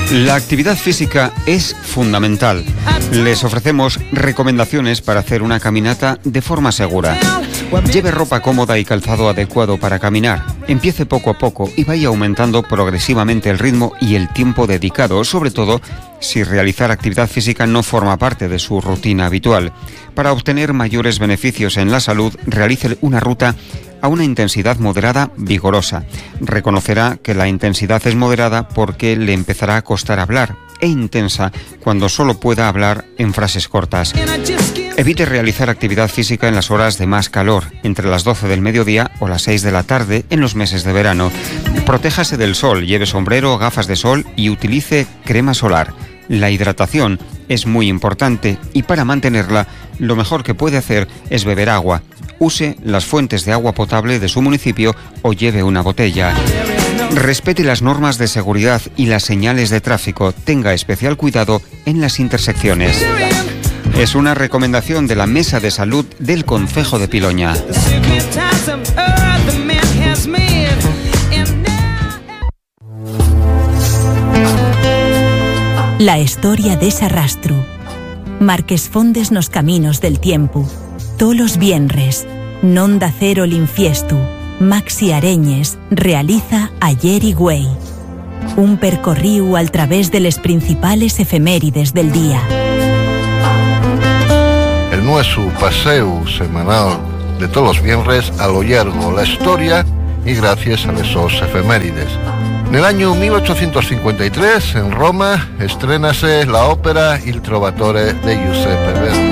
La actividad física es fundamental. Les ofrecemos recomendaciones para hacer una caminata de forma segura. Lleve ropa cómoda y calzado adecuado para caminar. Empiece poco a poco y vaya aumentando progresivamente el ritmo y el tiempo dedicado, sobre todo si realizar actividad física no forma parte de su rutina habitual. Para obtener mayores beneficios en la salud, realice una ruta a una intensidad moderada vigorosa. Reconocerá que la intensidad es moderada porque le empezará a costar hablar, e intensa cuando solo pueda hablar en frases cortas. Evite realizar actividad física en las horas de más calor, entre las 12 del mediodía o las 6 de la tarde en los meses de verano. Protéjase del sol, lleve sombrero, gafas de sol y utilice crema solar. La hidratación es muy importante y para mantenerla, lo mejor que puede hacer es beber agua. Use las fuentes de agua potable de su municipio o lleve una botella. Respete las normas de seguridad y las señales de tráfico. Tenga especial cuidado en las intersecciones. Es una recomendación de la Mesa de Salud del Concejo de Piloña. La historia de Sarrastro. Marques fondes nos caminos del tiempo. Tolos vienres, non da cero l'infiestu, Maxi Areñes realiza Ayer y Güey. Un percorriu al través de les principales efemérides del día. El nuestro paseo semanal de todos los viernes a lo largo la historia y gracias a esos efemérides. En el año 1853, en Roma, estrénase la ópera Il Trovatore de Giuseppe Verdi.